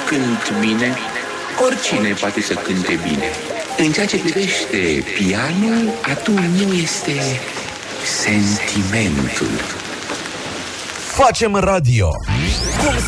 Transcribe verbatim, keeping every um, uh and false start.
cânt bine. Oricine poate să cânte bine. În ceea ce privește pianul, atul meu este sentimentul. Facem radio.